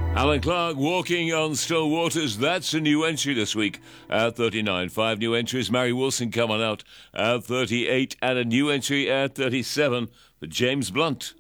Alan Clark, Walking on Still Waters. That's a new entry this week at 39. 5 new entries. Mary Wilson coming out at 38. And a new entry at 37 for James Blunt.